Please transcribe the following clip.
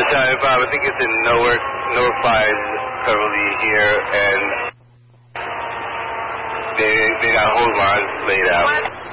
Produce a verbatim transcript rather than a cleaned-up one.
time, Bob. I think it's in Newark, Newark five, currently here, and they, they got hose lines laid out.